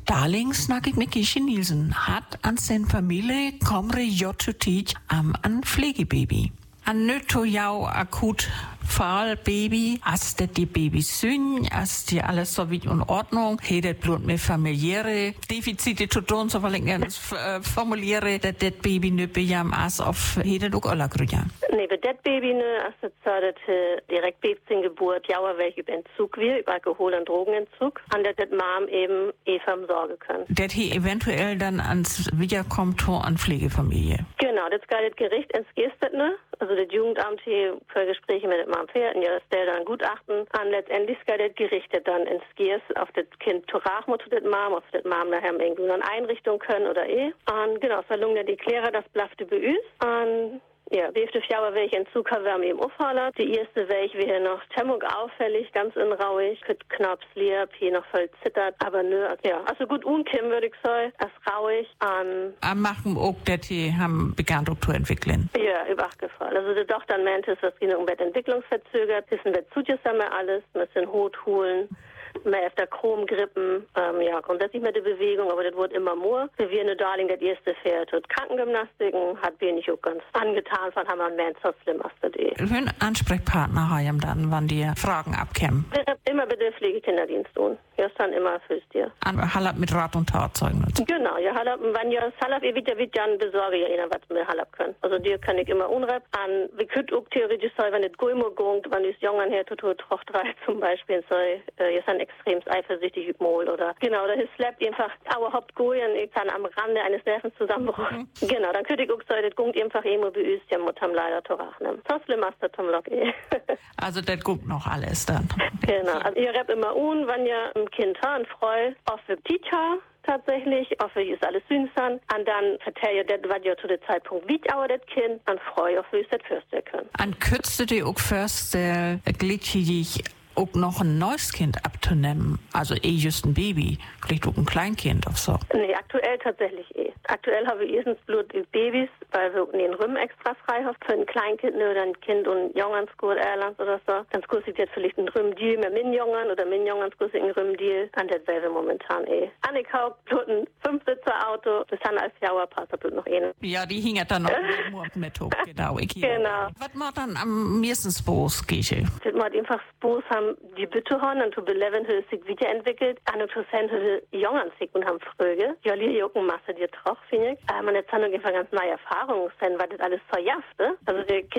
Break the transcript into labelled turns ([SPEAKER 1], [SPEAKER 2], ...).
[SPEAKER 1] Darling snack ik med Gisje Nielsen. Hat an sin familie komre jottutit am an Pflegebaby. An nöto jau akut Fall Baby, as det die Baby syn, as die alles so wie in Ordnung, hedet blut mit familiäre Defizite zu tun, so weil ich ganz formuliere, dass das Baby nö bejam as auf hedet auch alla grüja.
[SPEAKER 2] Nee, bei das Baby nö, as das zadet direkt Babys Geburt, jauer welche über Entzug wir, über Alkohol- und Drogenentzug, an das Mom eben vom Sorge können.
[SPEAKER 1] Das hier eventuell dann ans Wiederkommt an Pflegefamilie.
[SPEAKER 2] Genau, das geht das Gericht ins Gestet, ne? Also das Jugendamt hier für Gespräche mit dem Mom fährt und ja, das stellt dann Gutachten an. Letztendlich geht das gerichtet dann ins Gies auf das Kind Torachmo zu das Mom, auf das Mom nachher irgendwo eine Einrichtung können oder Und genau, verlungen dann die Klärer, das blaffte beüs. Und ja, wie viele Jahre welche Entzug haben wir eben aufgeholt. Die erste welche wir hier noch Temmung auffällig, ganz unrauig, mit Knaps lieb, hier noch voll zittert, aber nö, ja, also gut unkim würde ich sagen, als rauig
[SPEAKER 1] Am machen auch, dass die haben begann zu entwickeln.
[SPEAKER 2] Ja, über gefallen. Also die Tochter meinte, dass die noch entwicklungsverzögert, wissen wir zusammen alles, müssen Hut holen. Mehr öfter Chromgrippen, ja, grundsätzlich mit der Bewegung, aber das wird immer mehr. Wir eine Darling, das erste Pferd hat Krankengymnastiken, hat wir nicht auch ganz angetan, von haben wir mehr so schlimm als das
[SPEAKER 1] Wenn Ansprechpartner haben dann, wann die Fragen abkämen?
[SPEAKER 2] Wir haben immer bitte Pflegekinderdienst tun. Ja, ist dann immer fürs dir.
[SPEAKER 1] An Hallab mit Rat und Tat zeugen.
[SPEAKER 2] Genau, ja, Hallab, wenn ihr Hallab wird dann besorge ja einer, was wir Hallab können. Also dir kann ich immer unrep an, wir können auch theoretisch sagen, wenn es Guimo gongt, wenn die Jungen her total trochtrei zum Beispiel, so, jetzt dann extrem eifersüchtig Hypmol oder genau, da slappt einfach aber Hauptgoyen, ich kann am Rande eines Nervenzusammenbruchs. Genau, dann könnte ich auch sagen, das gongt einfach immer beüst, ja, Mutter leider Torach nehmen. So schlimm ist das Tom Lock
[SPEAKER 1] Also das guckt noch alles dann.
[SPEAKER 2] Genau, also ihr repp immer wenn ihr ein Kind habt, ein Freu, auf für Teacher, tatsächlich, auf ist alles süßan, und dann vertellt ihr das, was ihr zu dem Zeitpunkt wie auch das Kind, an Freu, auf wie es das Fürste können.
[SPEAKER 1] An kürzte die auch first, glitschig auch noch ein neues Kind abzunehmen, also just ein Baby, vielleicht auch ein Kleinkind oder so.
[SPEAKER 2] Nee, aktuell tatsächlich Aktuell habe ich erstens Blut in Babys, weil wir den Rümm extra frei haben für ein Kleinkind oder ein Kind und Jungernskurs Erlands oder so. Dann skurs ich jetzt vielleicht ein Rümm-Deal mit Minjongern oder Minjongern skurs ich ein Rümm-Deal. An derselbe momentan Annik Haug, Blut ein 5-Sitzer-Auto, das dann als Jauer passt, Blut noch
[SPEAKER 1] Ja, die hingen dann noch mit hoch, genau.
[SPEAKER 2] Genau.
[SPEAKER 1] Was macht dann am meisten Spaß, Gische?
[SPEAKER 2] Das macht einfach Spaß, haben die Bitte haben und zu beleven, hat sich weiterentwickelt. An und hat Jungern sich und haben Fröge. Ja, die Juckenmasse, die troch, finde ich. Man jetzt haben einfach ganz neue Erfahrungen, weil das alles so jaft, ne? Also die